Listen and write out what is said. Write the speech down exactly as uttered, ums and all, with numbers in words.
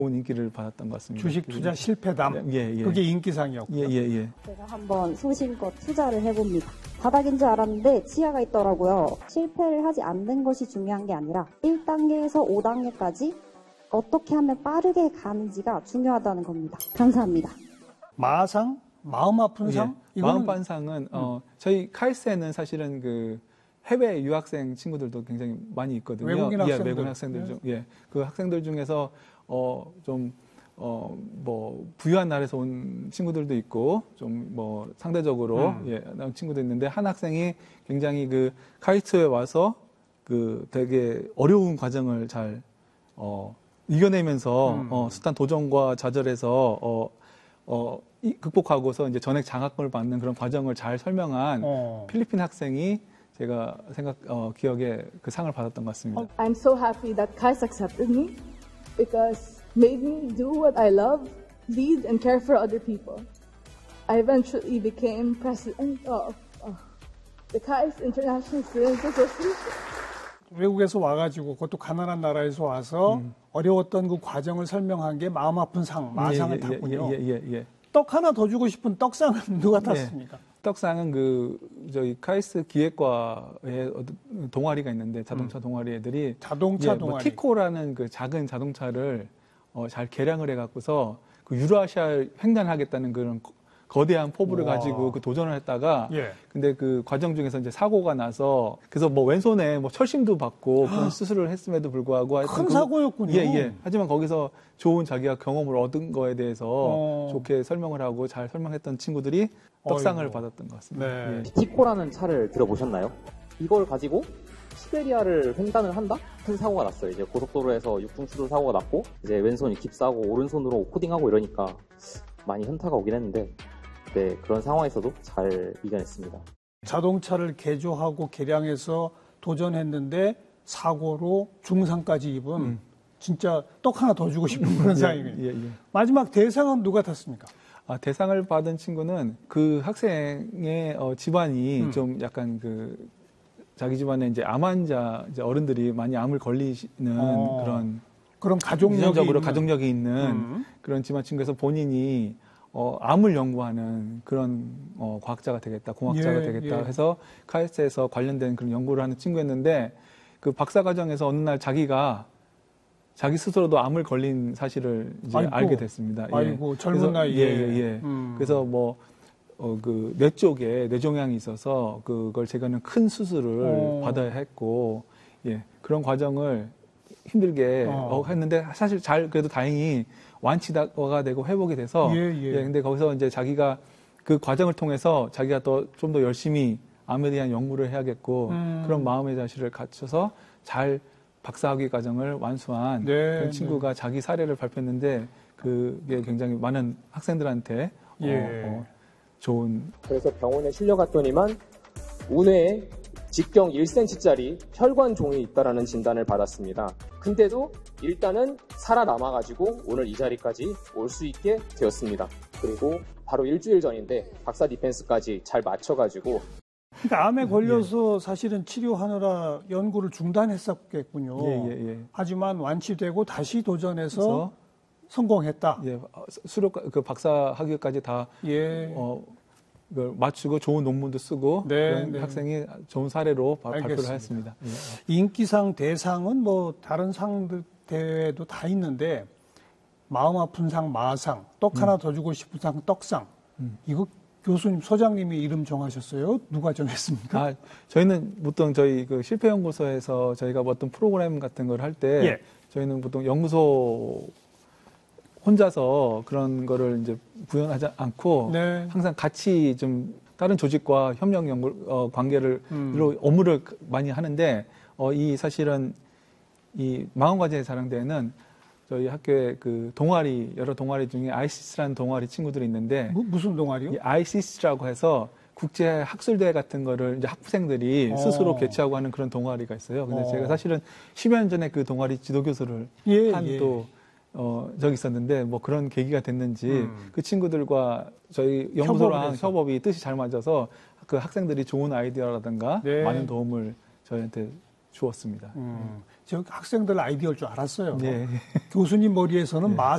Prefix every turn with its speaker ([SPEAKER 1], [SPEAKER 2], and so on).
[SPEAKER 1] 좋은 인기를 받았던 것 같습니다.
[SPEAKER 2] 주식 투자 실패담.
[SPEAKER 1] 예, 예.
[SPEAKER 2] 그게 인기상이었고.
[SPEAKER 1] 예, 예, 예.
[SPEAKER 3] 제가 한번 소신껏 투자를 해봅니다. 바닥인 줄 알았는데 지하가 있더라고요. 실패를 하지 않는 것이 중요한 게 아니라 일 단계에서 오 단계까지 어떻게 하면 빠르게 가는지가 중요하다는 겁니다. 감사합니다.
[SPEAKER 2] 마상? 마음 아픈 상?
[SPEAKER 1] 예. 마음 아픈 상은, 음. 어, 저희 카이스트에는 사실은 그 해외 유학생 친구들도 굉장히 많이 있거든요.
[SPEAKER 2] 외국인 학생들.
[SPEAKER 1] 예, 외국인 학생들 중, 예. 그 학생들 중에서, 어, 좀, 어, 뭐, 부유한 나라에서 온 친구들도 있고, 좀 뭐, 상대적으로, 음. 예, 나온 친구도 있는데, 한 학생이 굉장히 그 카이스트에 와서 그 되게 어려운 과정을 잘, 어, 이겨내면서, 음. 어, 숱한 도전과 좌절에서, 어, 어, 이, 극복하고서 이제 전액 장학금을 받는 그런 과정을 잘 설명한 어. 필리핀 학생이 제가 생각, 어, 기억에 그 상을 받았던 것 같습니다.
[SPEAKER 4] I'm so happy that Kais accepted me because made me do what I love, lead and care for other people. I eventually became president of uh, the Kais International Students Association.
[SPEAKER 2] 외국에서 와가지고 그것도 가난한 나라에서 와서 음. 어려웠던 그 과정을 설명한 게 마음 아픈 상, 마상을
[SPEAKER 1] 예, 예,
[SPEAKER 2] 탔군요.
[SPEAKER 1] 예, 예, 예, 예.
[SPEAKER 2] 떡 하나 더 주고 싶은 떡상은 누가 탔습니까?
[SPEAKER 1] 예. 떡상은 그 저희 카이스트 기획과의 동아리가 있는데 자동차 음. 동아리 애들이
[SPEAKER 2] 자동차
[SPEAKER 1] 예,
[SPEAKER 2] 동아리
[SPEAKER 1] 뭐 티코라는 그 작은 자동차를 어, 잘 개량을 해갖고서 그 유라시아 횡단하겠다는 그런 거대한 포부를 와. 가지고 그 도전을 했다가 예. 근데 그 과정 중에서 이제 사고가 나서 그래서 뭐 왼손에 뭐 철심도 받고 그런 수술을 했음에도 불구하고
[SPEAKER 2] 큰 그, 사고였군요.
[SPEAKER 1] 예, 예. 하지만 거기서 좋은 자기가 경험을 얻은 거에 대해서 어. 좋게 설명을 하고 잘 설명했던 친구들이 떡상을 어이구. 받았던 것 같습니다.
[SPEAKER 5] 네. 예. 티코라는 차를 들어보셨나요? 이걸 가지고 시베리아를 횡단을 한다? 큰 사고가 났어요. 이제 고속도로에서 육중 추돌 사고가 났고 이제 왼손이 깁스하고 오른손으로 코딩하고 이러니까 많이 현타가 오긴 했는데 네, 그런 상황에서도 잘 이겨냈습니다.
[SPEAKER 2] 자동차를 개조하고 개량해서 도전했는데 사고로 중상까지 입은 음. 진짜 떡 하나 더 주고 싶은 그런 상황이에요. 예, 예, 예. 마지막 대상은 누가 탔습니까?
[SPEAKER 1] 아, 대상을 받은 친구는 그 학생의 어, 집안이 음. 좀 약간 그 자기 집안에 이제 암 환자 이제 어른들이 많이 암을 걸리시는 어. 그런
[SPEAKER 2] 그런 가족력이
[SPEAKER 1] 유전적으로
[SPEAKER 2] 있는.
[SPEAKER 1] 가족력이 있는
[SPEAKER 2] 음.
[SPEAKER 1] 그런 집안 친구에서 본인이 어, 암을 연구하는 그런 어, 과학자가 되겠다, 공학자가
[SPEAKER 2] 예,
[SPEAKER 1] 되겠다
[SPEAKER 2] 예.
[SPEAKER 1] 해서 카이스트에서 관련된 그런 연구를 하는 친구였는데 그 박사 과정에서 어느 날 자기가 자기 스스로도 암을 걸린 사실을 이제
[SPEAKER 2] 아이고,
[SPEAKER 1] 알게 됐습니다.
[SPEAKER 2] 아이고
[SPEAKER 1] 예.
[SPEAKER 2] 젊은
[SPEAKER 1] 그래서,
[SPEAKER 2] 나이에.
[SPEAKER 1] 예, 예, 예.
[SPEAKER 2] 음.
[SPEAKER 1] 그래서 뭐 어, 그 뇌 쪽에 뇌종양이 있어서 그걸 제거하는 큰 수술을 어. 받아야 했고, 예, 그런 과정을 힘들게 어. 어, 했는데 사실 잘 그래도 다행히 완치가 되고 회복이 돼서
[SPEAKER 2] 예, 예.
[SPEAKER 1] 예, 근데 거기서 이제 자기가 그 과정을 통해서 자기가 더 좀 더 열심히 암에 대한 연구를 해야겠고 음. 그런 마음의 자세를 갖춰서 잘 박사학위 과정을 완수한
[SPEAKER 2] 네,
[SPEAKER 1] 그런 친구가 네. 자기 사례를 발표했는데 그게 굉장히 많은 학생들한테
[SPEAKER 2] 예.
[SPEAKER 1] 어, 어, 좋은.
[SPEAKER 6] 그래서 병원에 실려갔더니만 우뇌에 직경 일 센티미터짜리 혈관 종이 있다라는 진단을 받았습니다. 근데도 일단은 살아남아가지고 오늘 이 자리까지 올 수 있게 되었습니다. 그리고 바로 일주일 전인데 박사 디펜스까지 잘 맞춰가지고.
[SPEAKER 2] 그러니까 암에 걸려서 예. 사실은 치료하느라 연구를 중단했었겠군요.
[SPEAKER 1] 예, 예, 예.
[SPEAKER 2] 하지만 완치되고 다시 도전해서 성공했다.
[SPEAKER 1] 예, 수료 그 박사 학위까지 다 예. 어, 그걸 맞추고 좋은 논문도 쓰고
[SPEAKER 2] 네,
[SPEAKER 1] 그런
[SPEAKER 2] 네.
[SPEAKER 1] 학생이 좋은 사례로
[SPEAKER 2] 알겠습니다.
[SPEAKER 1] 발표를 했습니다. 예.
[SPEAKER 2] 인기상 대상은 뭐 다른 상들 대회도 다 있는데 마음 아픈 상 마상, 떡 음. 하나 더 주고 싶은 상 떡상 음. 이거 교수님 소장님이 이름 정하셨어요? 누가 정했습니까?
[SPEAKER 1] 아, 저희는 보통 저희 그 실패연구소에서 저희가 어떤 프로그램 같은 걸 할 때
[SPEAKER 2] 예.
[SPEAKER 1] 저희는 보통 연구소 혼자서 그런 거를 이제 구현하지 않고
[SPEAKER 2] 네.
[SPEAKER 1] 항상 같이 좀 다른 조직과 협력 연구 어, 관계를
[SPEAKER 2] 음.
[SPEAKER 1] 로 업무를 많이 하는데 어, 이 사실은 이 망원과제의 자랑대회는 저희 학교에 그 동아리 여러 동아리 중에 아이시스라는 동아리 친구들이 있는데
[SPEAKER 2] 무, 무슨 동아리요?
[SPEAKER 1] 이 아이시스라고 해서 국제 학술대회 같은 거를 이제 학부생들이 어. 스스로 개최하고 하는 그런 동아리가 있어요. 근데 어. 제가 사실은 십여 년 전에 그 동아리 지도교수를
[SPEAKER 2] 예,
[SPEAKER 1] 한 또
[SPEAKER 2] 예.
[SPEAKER 1] 어, 적이 있었는데, 뭐 그런 계기가 됐는지, 음. 그 친구들과 저희 연구소랑 협업이 뜻이 잘 맞아서 그 학생들이 좋은 아이디어라든가 네. 많은 도움을 저희한테 주었습니다.
[SPEAKER 2] 음. 저 학생들 아이디어일 줄 알았어요.
[SPEAKER 1] 네.
[SPEAKER 2] 교수님 머리에서는 네. 마